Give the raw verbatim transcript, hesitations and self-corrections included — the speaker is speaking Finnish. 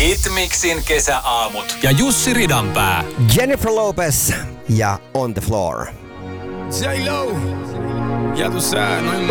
Hitmixin kesäaamut ja Jussi Ridanpää. Jennifer Lopez ja On the Floor. J-Lo, ya tú sabes, no hay